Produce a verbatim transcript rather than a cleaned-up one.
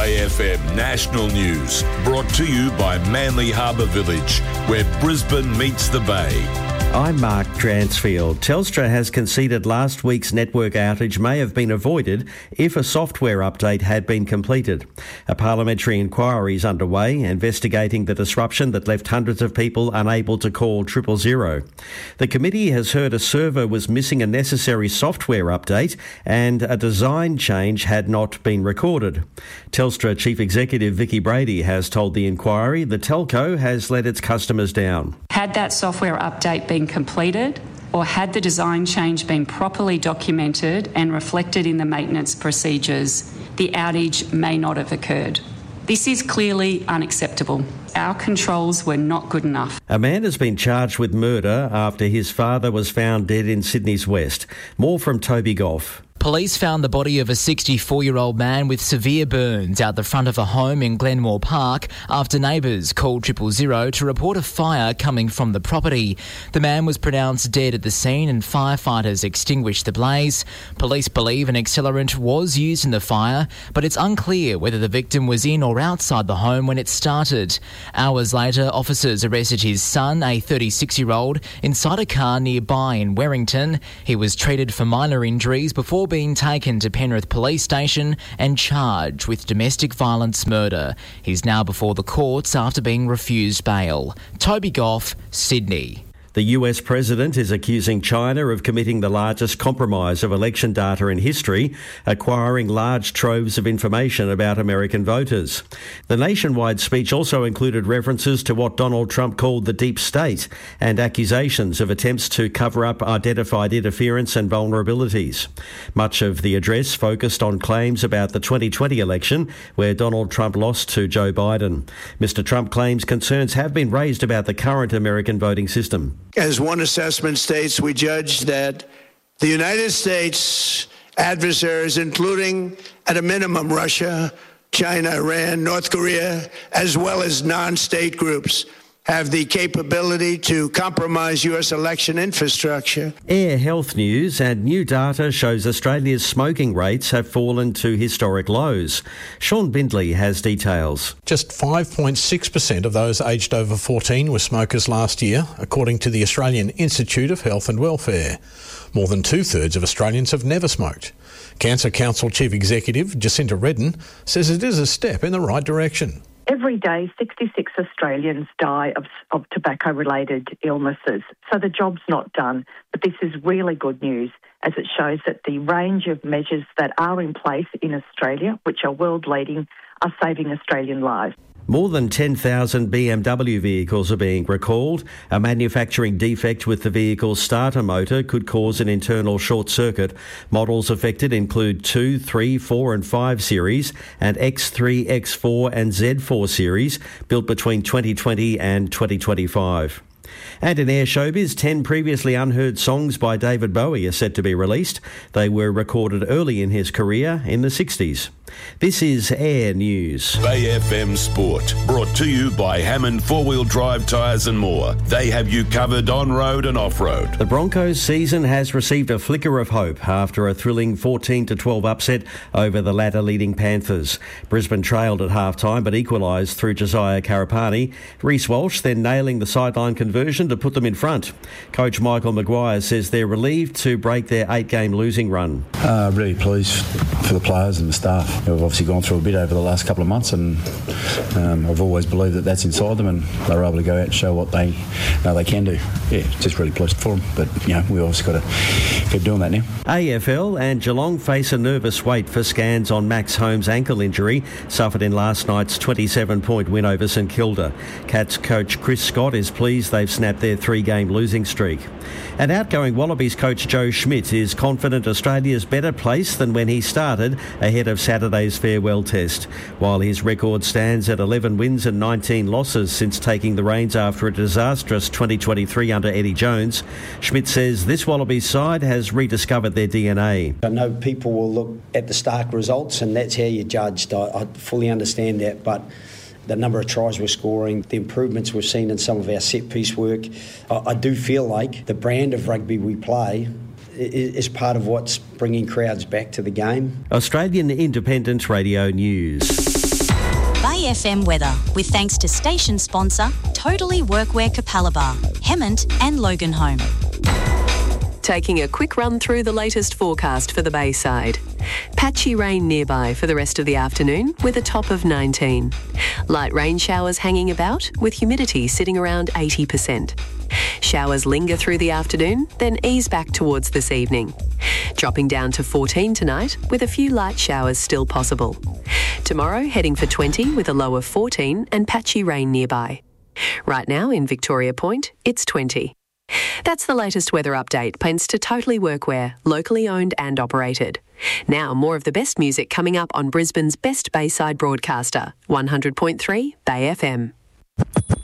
Bay F M National News, brought to you by Manly Harbour Village, where Brisbane meets the Bay. I'm Mark Dransfield. Telstra has conceded last week's network outage may have been avoided if a software update had been completed. A parliamentary inquiry is underway investigating the disruption that left hundreds of people unable to call triple zero. The committee has heard a server was missing a necessary software update and a design change had not been recorded. Telstra Chief Executive Vicky Brady has told the inquiry the telco has let its customers down. Had that software update been completed, or had the design change been properly documented and reflected in the maintenance procedures, the outage may not have occurred. This is clearly unacceptable. Our controls were not good enough. A man has been charged with murder after his father was found dead in Sydney's West. More from Toby Goff. Police found the body of a sixty-four-year-old man with severe burns out the front of a home in Glenmore Park after neighbours called triple zero to report a fire coming from the property. The man was pronounced dead at the scene and firefighters extinguished the blaze. Police believe an accelerant was used in the fire, but it's unclear whether the victim was in or outside the home when it started. Hours later, officers arrested his son, a thirty-six-year-old, inside a car nearby in Werrington. He was treated for minor injuries before being taken to Penrith Police Station and charged with domestic violence murder. He's now before the courts after being refused bail. Toby Goff, Sydney. The U S president is accusing China of committing the largest compromise of election data in history, acquiring large troves of information about American voters. The nationwide speech also included references to what Donald Trump called the deep state and accusations of attempts to cover up identified interference and vulnerabilities. Much of the address focused on claims about the twenty twenty election, where Donald Trump lost to Joe Biden. Mister Trump claims concerns have been raised about the current American voting system. As one assessment states, we judge that the United States adversaries, including at a minimum Russia, China, Iran, North Korea, as well as non-state groups, have the capability to compromise U S election infrastructure. Air health news and new data shows Australia's smoking rates have fallen to historic lows. Sean Bindley has details. Just five point six percent of those aged over fourteen were smokers last year, according to the Australian Institute of Health and Welfare. More than two-thirds of Australians have never smoked. Cancer Council Chief Executive Jacinta Redden says it is a step in the right direction. Every day, sixty-six Australians die of, of tobacco-related illnesses. So the job's not done. But this is really good news, as it shows that the range of measures that are in place in Australia, which are world-leading, are saving Australian lives. More than ten thousand B M W vehicles are being recalled. A manufacturing defect with the vehicle's starter motor could cause an internal short circuit. Models affected include two, three, four and five series and X three, X four and Z four series built between twenty twenty and twenty twenty-five. And in Air Showbiz, ten previously unheard songs by David Bowie are set to be released. They were recorded early in his career in the sixties. This is Air News. Bay F M Sport, brought to you by Hammond Four-Wheel Drive Tyres and More. They have you covered on-road and off-road. The Broncos season has received a flicker of hope after a thrilling fourteen to twelve upset over the ladder-leading Panthers. Brisbane trailed at half-time but equalised through Josiah Karapani. Reece Walsh then nailing the sideline conversion to put them in front. Coach Michael Maguire says they're relieved to break their eight-game losing run. Uh, really pleased for the players and the staff. We've obviously gone through a bit over the last couple of months, and um, I've always believed that that's inside them, and they were able to go out and show what they know they can do. Yeah, just really pleased for them. But you know, we obviously got to keep doing that now. A F L and Geelong face a nervous wait for scans on Max Holmes' ankle injury suffered in last night's twenty-seven point win over St Kilda. Cats coach Chris Scott is pleased they've snapped their three-game losing streak. And outgoing Wallabies coach Joe Schmidt is confident Australia's better placed than when he started ahead of Saturday's farewell test. While his record stands at eleven wins and nineteen losses since taking the reins after a disastrous twenty twenty-three under Eddie Jones, Schmidt says this Wallabies side has rediscovered their D N A. I know people will look at the stark results and that's how you're judged. I, I fully understand that, but the number of tries we're scoring, the improvements we've seen in some of our set-piece work, I, I do feel like the brand of rugby we play is part of what's bringing crowds back to the game. Australian Independent Radio News. Bay F M weather, with thanks to station sponsor Totally Workwear Capalaba, Hemmant and Loganholme. Taking a quick run through the latest forecast for the Bayside. Patchy rain nearby for the rest of the afternoon with a top of nineteen. Light rain showers hanging about with humidity sitting around eighty percent. Showers linger through the afternoon, then ease back towards this evening. Dropping down to fourteen tonight with a few light showers still possible. Tomorrow heading for twenty with a low of fourteen and patchy rain nearby. Right now in Victoria Point, it's twenty. That's the latest weather update, thanks to Totally Workwear, locally owned and operated. Now, more of the best music coming up on Brisbane's best Bayside broadcaster, one hundred point three Bay F M.